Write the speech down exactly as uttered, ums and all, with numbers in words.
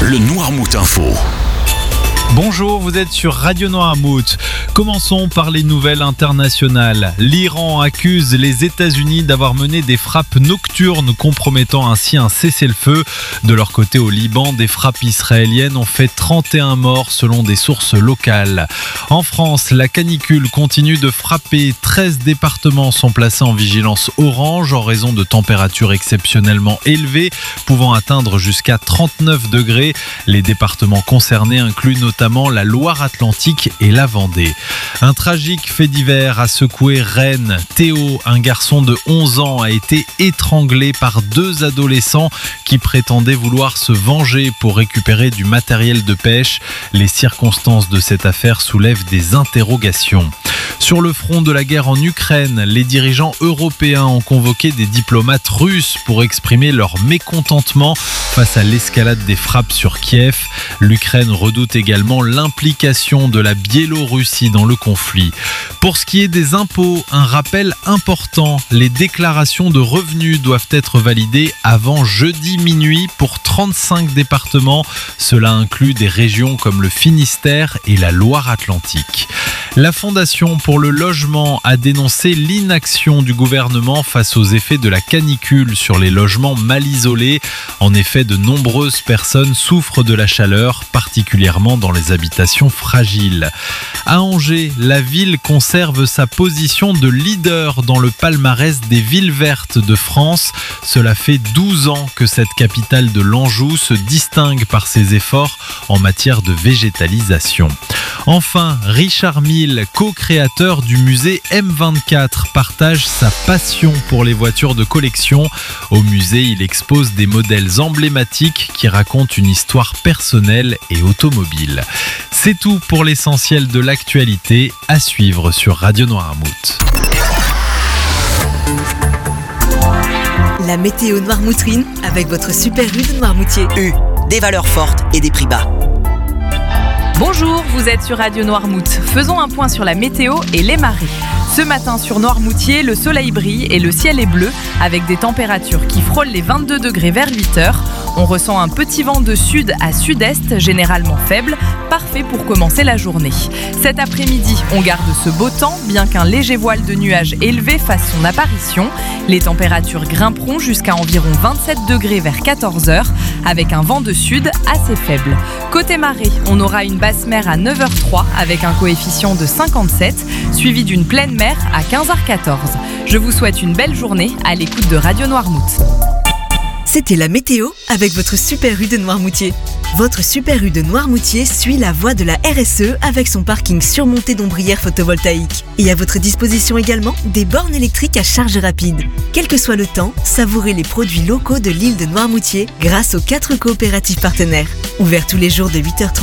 le Noirmout Info. Bonjour, vous êtes sur Radio Noirmout. Commençons par les nouvelles internationales. L'Iran accuse les États-Unis d'avoir mené des frappes nocturnes compromettant ainsi un cessez-le-feu. De leur côté au Liban, des frappes israéliennes ont fait trente et un morts selon des sources locales. En France, la canicule continue de frapper. treize départements sont placés en vigilance orange en raison de températures exceptionnellement élevées, pouvant atteindre jusqu'à trente-neuf degrés. Les départements concernés incluent notamment la Loire-Atlantique et la Vendée. Un tragique fait divers a secoué Rennes. Théo, un garçon de onze ans, a été étranglé par deux adolescents qui prétendaient vouloir se venger pour récupérer du matériel de pêche. Les circonstances de cette affaire soulèvent des interrogations. Sur le front de la guerre en Ukraine, les dirigeants européens ont convoqué des diplomates russes pour exprimer leur mécontentement face à l'escalade des frappes sur Kiev. L'Ukraine redoute également l'implication de la Biélorussie dans le conflit. Pour ce qui est des impôts, un rappel important, les déclarations de revenus doivent être validées avant jeudi minuit pour trente-cinq départements. Cela inclut des régions comme le Finistère et la Loire-Atlantique. La Fondation pour le logement a dénoncé l'inaction du gouvernement face aux effets de la canicule sur les logements mal isolés. En effet, de nombreuses personnes souffrent de la chaleur, particulièrement dans les habitations fragiles. À Angers, la ville conserve sa position de leader dans le palmarès des villes vertes de France. Cela fait douze ans que cette capitale de l'Anjou se distingue par ses efforts en matière de végétalisation. Enfin, Richard Mille, co-créateur du musée M vingt-quatre, partage sa passion pour les voitures de collection. Au musée, il expose des modèles emblématiques qui racontent une histoire personnelle et automobile. C'est tout pour l'essentiel de l'actualité, à suivre sur Radio Noirmout. La météo noirmoutrine avec votre super U de Noirmoutier. U, des valeurs fortes et des prix bas. Bonjour, vous êtes sur Radio Noirmout. Faisons un point sur la météo et les marées. Ce matin sur Noirmoutier, le soleil brille et le ciel est bleu avec des températures qui frôlent les vingt-deux degrés vers huit heures. On ressent un petit vent de sud à sud-est, généralement faible, parfait pour commencer la journée. Cet après-midi, on garde ce beau temps, bien qu'un léger voile de nuages élevé fasse son apparition. Les températures grimperont jusqu'à environ vingt-sept degrés vers quatorze heures, avec un vent de sud assez faible. Côté marée, on aura une basse mer à neuf heures trois avec un coefficient de cinquante-sept, suivi d'une pleine mer à quinze heures quatorze. Je vous souhaite une belle journée à l'écoute de Radio Noirmout. C'était la météo avec votre super U de Noirmoutier. Votre super U de Noirmoutier suit la voie de la R S E avec son parking surmonté d'ombrières photovoltaïques. Et à votre disposition également des bornes électriques à charge rapide. Quel que soit le temps, savourez les produits locaux de l'île de Noirmoutier grâce aux quatre coopératives partenaires. Ouverts tous les jours de huit heures trente